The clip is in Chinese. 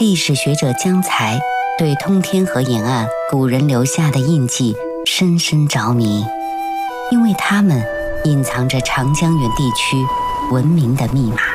历史学者江才对通天河沿岸古人留下的印记深深着迷，因为它们隐藏着长江源地区文明的密码。